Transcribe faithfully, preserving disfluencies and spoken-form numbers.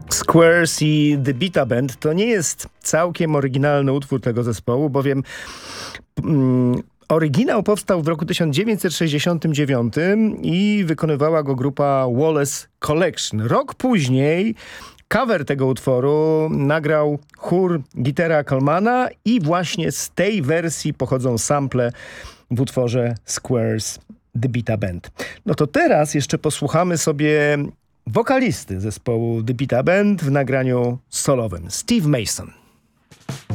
Squares i The Beta Band to nie jest całkiem oryginalny utwór tego zespołu, bowiem mm, oryginał powstał w roku tysiąc dziewięćset sześćdziesiątym dziewiątym i wykonywała go grupa Wallace Collection. Rok później cover tego utworu nagrał chór Gitera Colemana i właśnie z tej wersji pochodzą sample w utworze Squares The Beta Band. No to teraz jeszcze posłuchamy sobie wokalisty zespołu The Beta Band w nagraniu solowym, Steve Mason.